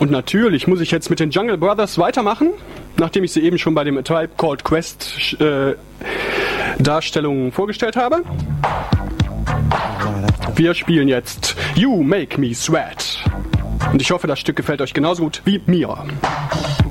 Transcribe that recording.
Und natürlich muss ich jetzt mit den Jungle Brothers weitermachen, nachdem ich sie eben schon bei dem A Tribe Called Quest Darstellungen vorgestellt habe. Wir spielen jetzt You Make Me Sweat. Und ich hoffe, das Stück gefällt euch genauso gut wie mir.